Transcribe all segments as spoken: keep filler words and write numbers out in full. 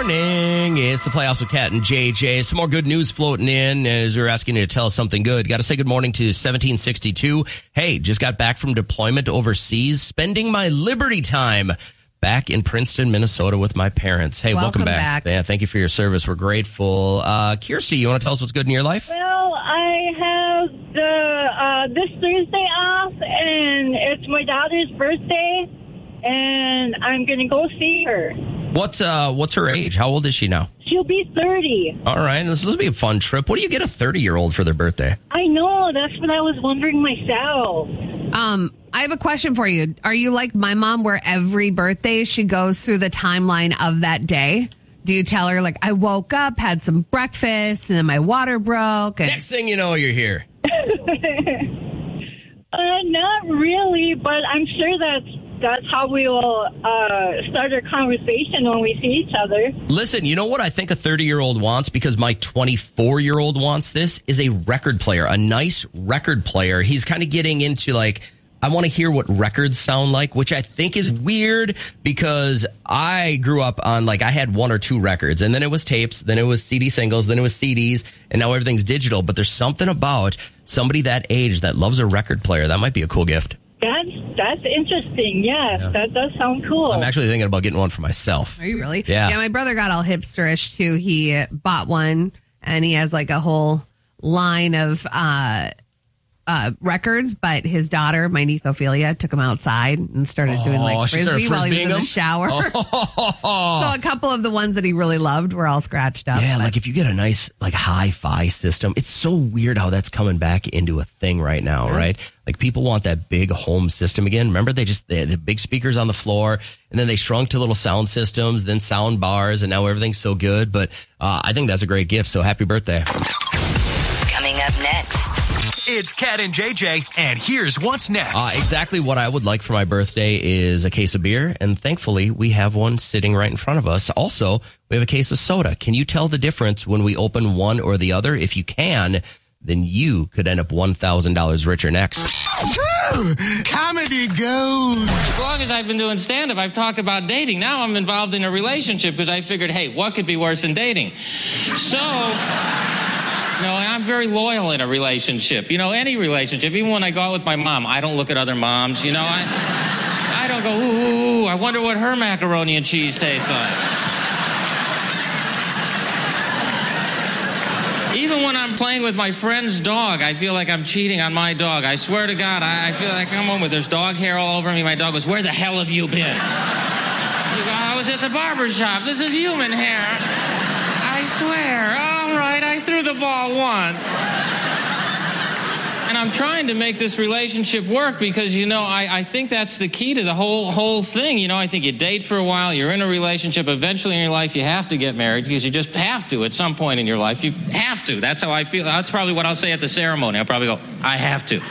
morning. It's the Playhouse with Kat and J J. Some more good news floating in as we're asking you to tell us something good. Got to say good morning to seventeen sixty-two. Hey, just got back from deployment overseas, spending my Liberty time back in Princeton, Minnesota with my parents. Hey, welcome, welcome back. back. Yeah, thank you for your service. We're grateful. Uh, Kirsty, you want to tell us what's good in your life? Well, I have the uh, this Thursday off, and it's my daughter's birthday, and I'm going to go see her. What's uh what's her age? How old is she now? She'll be thirty. All right, this will be a fun trip. What do you get a thirty-year-old for their birthday? I know, that's what I was wondering myself. Um, I have a question for you. Are you like my mom where every birthday she goes through the timeline of that day? Do you tell her, like, I woke up, had some breakfast, and then my water broke? And- Next thing you know, you're here. uh, not really, but I'm sure that's That's how we will uh, start our conversation when we see each other. Listen, you know what I think a thirty-year-old wants, because my twenty-four-year-old wants this, is a record player, a nice record player. He's kind of getting into, like, I want to hear what records sound like, which I think is weird because I grew up on, like, I had one or two records, and then it was tapes, then it was C D singles, then it was C Ds, and now everything's digital. But there's something about somebody that age that loves a record player. That might be a cool gift. That's that's interesting. Yes, yeah. That does sound cool. I'm actually thinking about getting one for myself. Are you really? Yeah. Yeah, my brother got all hipsterish, too. He bought one, and he has, like, a whole line of uh, uh, records, but his daughter, my niece Ophelia, took him outside and started oh, doing, like, she started frisbee while he was in them? the shower. Oh. So a couple of the ones that he really loved were all scratched up. Yeah, but. like if you get a nice, like, hi-fi system, it's so weird how that's coming back into a thing right now, yeah. right? Like, people want that big home system again. Remember, they just, they had the big speakers on the floor, and then they shrunk to little sound systems, then sound bars, and now everything's so good. But uh, I think that's a great gift, so happy birthday. Coming up next. It's Kat and J J, and here's what's next. Uh, exactly what I would like for my birthday is a case of beer, and thankfully we have one sitting right in front of us. Also, we have a case of soda. Can you tell the difference when we open one or the other? If you can, then you could end up one thousand dollars richer next. Comedy gold. As long as I've been doing stand-up, I've talked about dating. Now I'm involved in a relationship because I figured, hey, what could be worse than dating? So... No, and I'm very loyal in a relationship. You know, any relationship. Even when I go out with my mom, I don't look at other moms. You know, I, I don't go, ooh, ooh, ooh, I wonder what her macaroni and cheese tastes like. Even when I'm playing with my friend's dog, I feel like I'm cheating on my dog. I swear to God, I, I feel like I come home with there's dog hair all over me. My dog goes, where the hell have you been? You go, I was at the barber shop. This is human hair. I swear. All right, I threw the ball once. And I'm trying to make this relationship work because, you know, I, I think that's the key to the whole whole thing. You know, I think you date for a while, you're in a relationship. Eventually in your life, you have to get married because you just have to at some point in your life. You have to. That's how I feel. That's probably what I'll say at the ceremony. I'll probably go, I have to.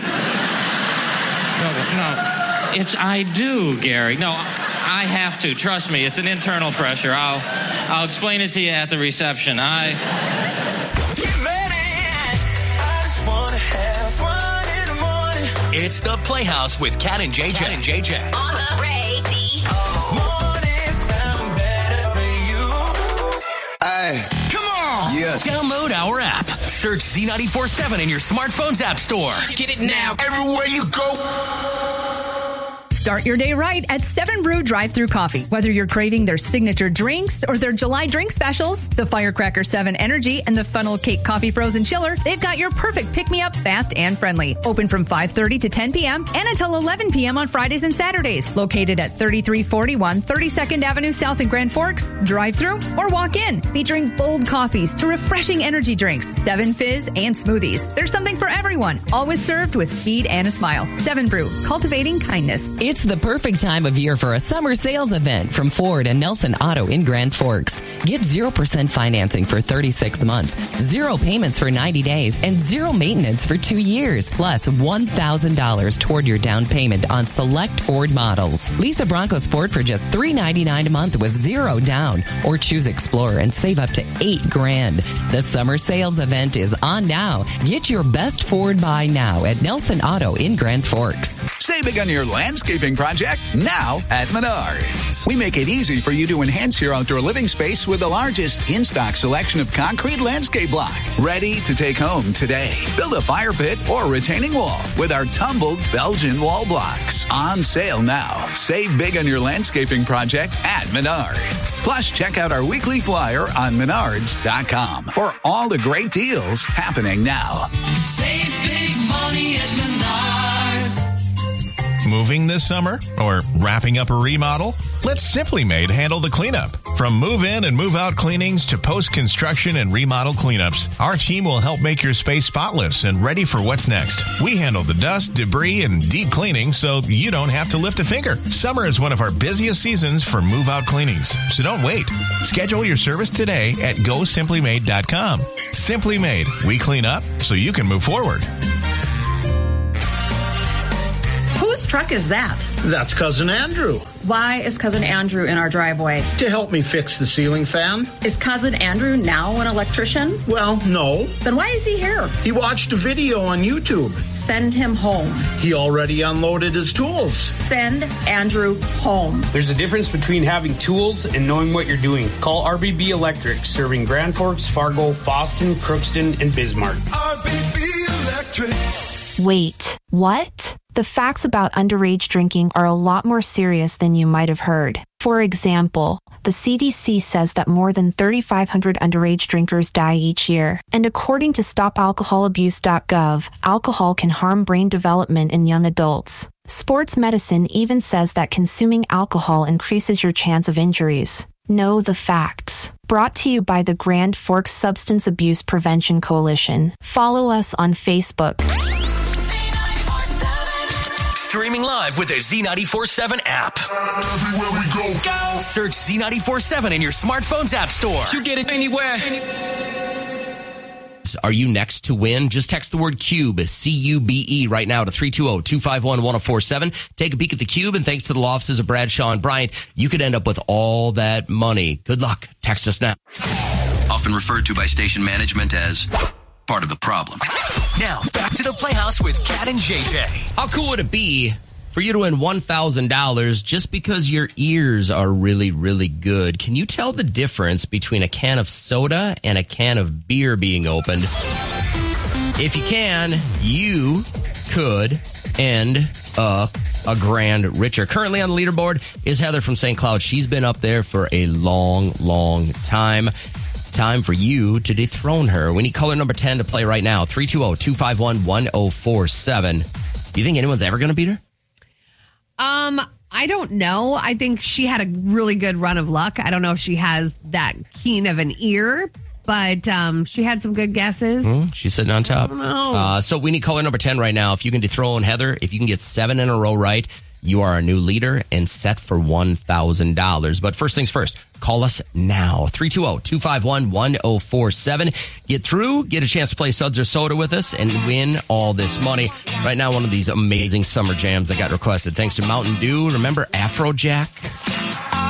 No, no, it's I do, Gary. No, I have to. Trust me, it's an internal pressure. I'll I'll explain it to you at the reception. I... Get ready. I just want to have fun in the morning. It's the Playhouse with Kat and J J. Kat and J J. On the radio. Morning sound better for you. Hey, come on. Yes. Download our app. Search Z ninety-four point seven in your smartphone's app store. Get it now. Everywhere you go. Start your day right at seven Brew Drive-Thru Coffee. Whether you're craving their signature drinks or their July drink specials, the Firecracker seven Energy and the Funnel Cake Coffee Frozen Chiller, they've got your perfect pick-me-up, fast and friendly. Open from five thirty to ten p.m. and until eleven p.m. on Fridays and Saturdays. Located at thirty-three forty-one thirty-second Avenue South in Grand Forks. Drive-thru or walk in. Featuring bold coffees to refreshing energy drinks, seven Fizz, and smoothies. There's something for everyone. Always served with speed and a smile. seven Brew, cultivating kindness. It's the perfect time of year for a summer sales event from Ford and Nelson Auto in Grand Forks. Get zero percent financing for thirty-six months, zero payments for ninety days, and zero maintenance for two years, plus one thousand dollars toward your down payment on select Ford models. Lease a Bronco Sport for just three ninety-nine a month with zero down, or choose Explorer and save up to eight grand. The summer sales event is on now. Get your best Ford buy now at Nelson Auto in Grand Forks. Save big on your landscaping project now at Menards. We make it easy for you to enhance your outdoor living space with the largest in-stock selection of concrete landscape block. Ready to take home today. Build a fire pit or retaining wall with our tumbled Belgian wall blocks. On sale now. Save big on your landscaping project at Menards. Plus, check out our weekly flyer on menards dot com for all the great deals happening now. Save big money at Menards. Moving this summer or wrapping up a remodel? Let Simply Made handle the cleanup. From move-in and move-out cleanings to post-construction and remodel cleanups, our team will help make your space spotless and ready for what's next. We handle the dust, debris, and deep cleaning so you don't have to lift a finger. Summer is one of our busiest seasons for move-out cleanings, so don't wait. Schedule your service today at go simply made dot com. Simply Made. We clean up so you can move forward. Whose truck is that? That's Cousin Andrew. Why is Cousin Andrew in our driveway? To help me fix the ceiling fan. Is Cousin Andrew now an electrician? Well, no. Then why is he here? He watched a video on YouTube. Send him home. He already unloaded his tools. Send Andrew home. There's a difference between having tools and knowing what you're doing. Call R B B Electric, serving Grand Forks, Fargo, Fosston, Crookston, and Bismarck. R B B Electric. Wait, what? The facts about underage drinking are a lot more serious than you might have heard. For example, the C D C says that more than thirty-five hundred underage drinkers die each year. And according to stop alcohol abuse dot gov, alcohol can harm brain development in young adults. Sports medicine even says that consuming alcohol increases your chance of injuries. Know the facts. Brought to you by the Grand Forks Substance Abuse Prevention Coalition. Follow us on Facebook. Streaming live with the Z ninety-four seven app. Everywhere we go. Go! Search Z ninety-four seven in your smartphone's app store. You get it anywhere. Are you next to win? Just text the word CUBE, C U B E, right now to three two zero, two five one, one zero four seven. Take a peek at the Cube, and thanks to the law offices of Bradshaw and Bryant, you could end up with all that money. Good luck. Text us now. Often referred to by station management as part of the problem. Now, back to the Playhouse with Kat and J J. How cool would it be for you to win one thousand dollars just because your ears are really, really good? Can you tell the difference between a can of soda and a can of beer being opened? If you can, you could end up a grand richer. Currently on the leaderboard is Heather from Saint Cloud. She's been up there for a long, long time. Time for you to dethrone her. We need caller number ten to play right now. three two zero, two five one, one zero four seven. Do you think anyone's ever going to beat her? Um, I don't know. I think she had a really good run of luck. I don't know if she has that keen of an ear, but um, she had some good guesses. Mm, she's sitting on top. I don't know. Uh, so we need caller number ten right now. If you can dethrone Heather, if you can get seven in a row right, you are our new leader and set for one thousand dollars. But first things first, call us now. three two zero, two five one, one zero four seven. Get through, get a chance to play Suds or Soda with us, and win all this money. Right now, one of these amazing summer jams that got requested. Thanks to Mountain Dew. Remember Afrojack?